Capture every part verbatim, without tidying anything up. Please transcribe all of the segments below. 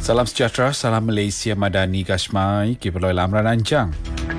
Salam sejahtera, salam Malaysia Madani Kashmai, Kipuloi Lamran Anjang.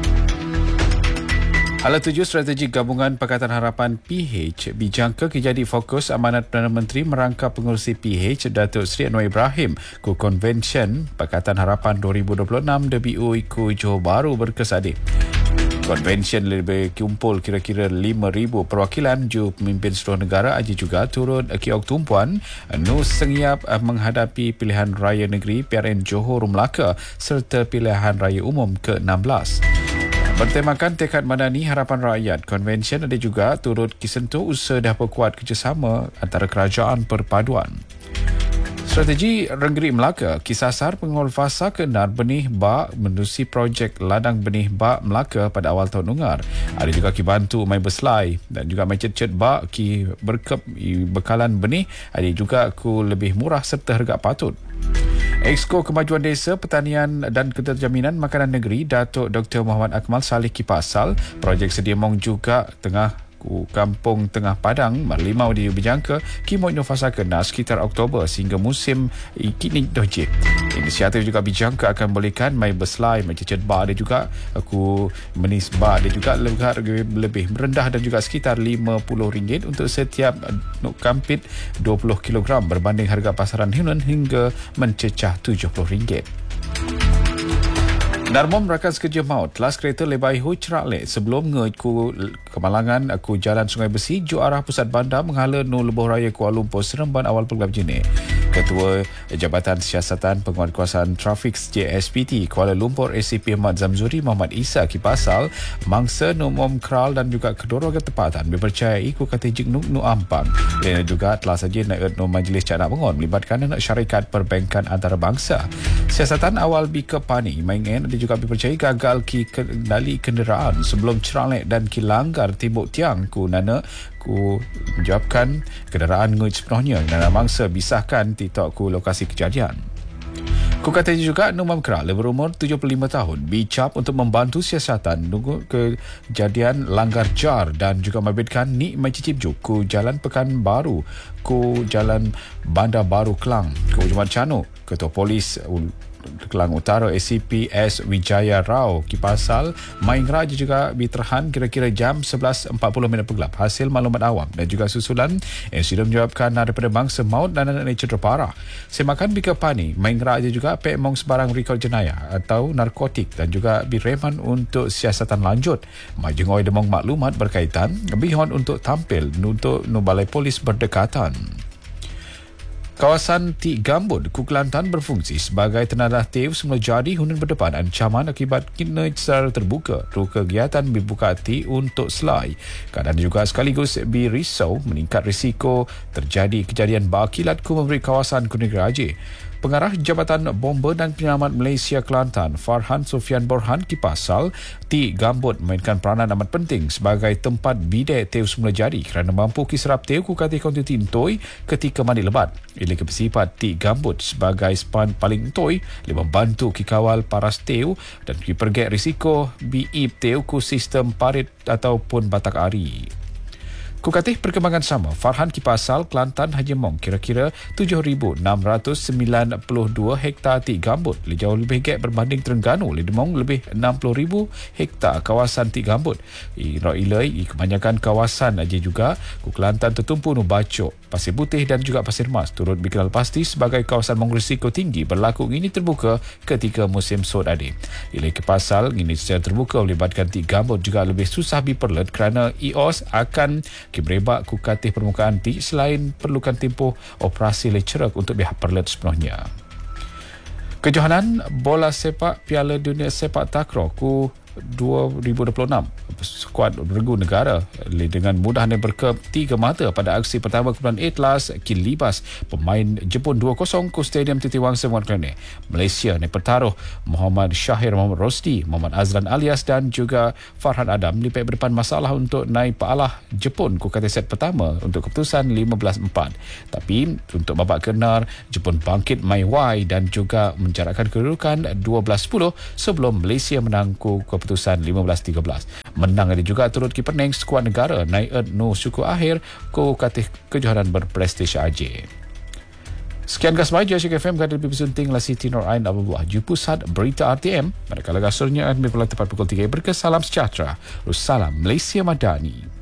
Hala tujuh strategi gabungan Pakatan Harapan P H bijangka kejadi fokus amanat Perdana Menteri merangkap pengurusi P H Datuk Seri Anwar Ibrahim ku Konvensyen Pakatan Harapan dua ribu dua puluh enam D B U ku Johor Bahru berkesadip. Konvensyen lebih kumpul kira-kira lima ribu perwakilan ju pemimpin seluruh negara aji juga turut kiok tumpuan nu sengiap menghadapi pilihan raya negeri P R N Johor Melaka serta pilihan raya umum ke enam belas. Bertemakan tekad madani harapan rakyat, konvensyen ada juga turut kisentuh usaha dah perkuat kerjasama antara kerajaan perpaduan. Strategi Renggeri Melaka, kisasar pengol fasa kenar benih bak menerusi projek ladang benih bak Melaka pada awal tahun ungar. Ada juga ki bantu mai berselai dan juga mai cet-cet bak ki berkep bekalan benih, ada juga ku lebih murah serta harga patut. Exco Kemajuan Desa, Pertanian dan Keterjaminan Makanan Negeri Datuk Doktor Muhammad Akmal Saleh Kipasal, projek Sediamong juga tengah ku Kampung Tengah Padang Marlimau di berjangka kimo inovasa kena sekitar Oktober sehingga musim kini dojek. Inisiatif juga berjangka akan bolehkan mai berselai, mai cecet bar dia juga aku menis bar dia juga lebih, lebih rendah dan juga sekitar lima puluh ringgit untuk setiap nuk kampit dua puluh kilogram berbanding harga pasaran Hunan hingga mencecah tujuh puluh ringgit. Narmom rakan sekerja maut kelas kereta Lebai Hu Cerak Lek sebelum nge ku kemalangan aku jalan Sungai Besi ju arah pusat bandar menghala nu lebuh raya Kuala Lumpur Seremban awal pegelap jenis. Ketua Jabatan Siasatan Penguatkuasaan Trafik J S P T Kuala Lumpur A C P Ahmad Zamzuri Muhammad Isa Kipasal mangsa numom kral dan juga kedua ketepatan dipercayai ku kata jiknuk nu ampang. Lain juga telah saja naik nu majlis canak pengon melibatkan anak syarikat perbankan antarabangsa. Siasatan awal Bika Pani maingen juga dipercayai gagal ki kendali kenderaan sebelum Ceralek dan ki langgar timbuk tiang ku nana ku menjawabkan kenderaan nguit sepenuhnya dan mangsa bisahkan titok ku lokasi kejadian. Ku kata juga Numam Kral berumur tujuh puluh lima tahun bicap untuk membantu siasatan nunggu kejadian langgar jar dan juga mabitkan ni mai cicip juk ku Jalan Pekan Baru ku Jalan Bandar Baru Kelang ku Jumat Cano. Ketua Polis Kelang Utara A C P S Wijaya Rao Kipasal main raja juga diterhan kira-kira jam sebelas empat puluh minit pegelap hasil maklumat awam dan juga susulan insiden menjawabkan daripada bangsa maut dan anak cedera parah. Semakan Bika Pani main raja juga pek mong sebarang rekod jenayah atau narkotik dan juga bireman untuk siasatan lanjut majengoi demong maklumat berkaitan bihon untuk tampil untuk nu balai polis berdekatan. Kawasan Tik Gambut, ku Kelantan berfungsi sebagai tenadah tew semula jadi hunan berdepan ancaman akibat kena secara terbuka ru kegiatan dibuka hati untuk selai. Keadaan juga sekaligus berisau meningkat risiko terjadi kejadian bakilat ku memberi kawasan ku negeri Aceh. Pengarah Jabatan Bomba dan Penyelamat Malaysia Kelantan, Farhan Sofian Borhan Kipasal, Tik Gambut memainkan peranan amat penting sebagai tempat bidai tew semula jadi kerana mampu kiserap tew ku kati konti intoi ketika mandi lebat. Ia bersifat Tik Gambut sebagai span paling intoi boleh membantu kikawal paras tew dan kipergek risiko biip tew ku sistem parit ataupun batak ari. Kukatih perkembangan sama, Farhan Kipasal, Kelantan Haji Mong, kira-kira tujuh ribu enam ratus sembilan puluh dua hektar Tik Gambut, lebih jauh lebih gek berbanding Terengganu, Ledemong lebih enam puluh ribu hektar kawasan Tik Gambut. Ira ilai, kebanyakan kawasan aja juga, ku Kelantan tertumpu nu Bacok, Pasir Putih dan juga Pasir Mas, turut dikenal pasti sebagai kawasan mengrisiko tinggi berlaku ini terbuka ketika musim sod ade. Ilai Kipasal, ini secara terbuka melibatkan Tik Gambut juga lebih susah diperlet kerana I O S akan kiberebak ku katih permukaan ti selain perlukan tempoh operasi lecerak untuk pihak perlet sepenuhnya. Kejohanan bola sepak Piala Dunia Sepak Takraw ku dua ribu dua puluh enam skuad regu negara dengan mudah dan berkep tiga mata pada aksi pertama kumpulan Atlas kilibas pemain Jepun dua kosong ke Stadium Titiwangsa Muat Kelane. Malaysia ni pertaruh Muhammad Syahir Muhammad Rosdi, Muhammad Azlan Alias dan juga Farhan Adam lipik berdepan masalah untuk naik paalah Jepun ku kata set pertama untuk keputusan lima belas empat. Tapi untuk babak kenar Jepun bangkit mai wai dan juga menjarakkan kedudukan dua belas sepuluh sebelum Malaysia menang ku keputusan lima belas tiga belas. Menang ada juga turut kiperning skuad negara naik no suku akhir ku katih kejohanan berprestij Aceh. Sekian gas baja Syek F M kada lebih bersunting lah Siti Nur Ain Abdullah ju pusat berita R T M manakala gasurnya akan berpulang tepat pukul tiga. Berkesalam sejahtera. Salam Malaysia Madani.